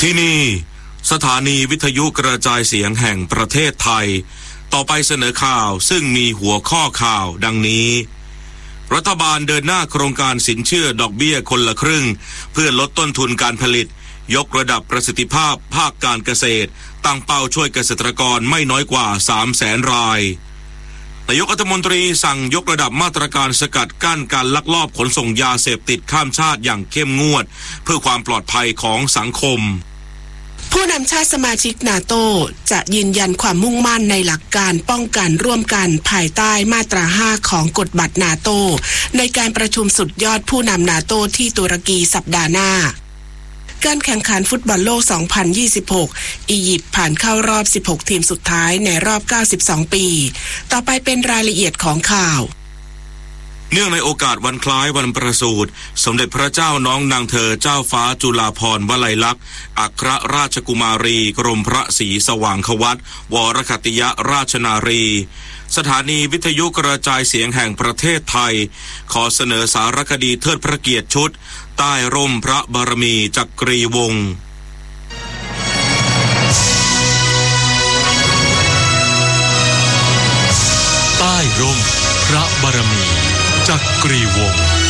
ที่นี่สถานีวิทยุกระจายเสียงแห่งประเทศไทยต่อไปเสนอข่าวซึ่งมีหัวข้อข่าวดังนี้รัฐบาลเดินหน้าโครงการสินเชื่อดอกเบี้ยคนละครึ่งเพื่อลดต้นทุนการผลิตยกระดับประสิทธิภาพภาคการเกษตรตั้งเป้าช่วยเกษตรกรไม่น้อยกว่า 300,000 รายนายกรัฐมนตรีสั่งยกระดับมาตรการสกัดกั้นการลักลอบขนส่งยาเสพติดข้ามชาติอย่างเข้มงวดเพื่อความปลอดภัยของสังคมผู้นำชาติสมาชิกนาโตจะยืนยันความมุ่งมั่นในหลักการป้องกันร่วมกันภายใต้มาตรา 5 ของกฎบัตรนาโตในการประชุมสุดยอดผู้นำนาโตที่ตุรกีสัปดาห์หน้าการแข่งขันฟุตบอลโลก 2026 อียิปต์ผ่านเข้ารอบ 16 ทีมสุดท้ายในรอบ 92 ปี ต่อไปเป็นรายละเอียดของข่าวเนื่องในโอกาสวันคล้ายวันประสูติสมเด็จพระเจ้าน้องนางเธอเจ้าฟ้าจุฬาภรณ์วลัยลักษณ์อัครราชกุมารีกรมพระศรีสว่างควัตรวรคติยราชนารีสถานีวิทยุกระจายเสียงแห่งประเทศไทยขอเสนอสารคดีเทิดพระเกียรติชุดใต้ร่มพระบารมีจักรีวงศ์ใต้ร่มพระบารมีจักรีวงศ์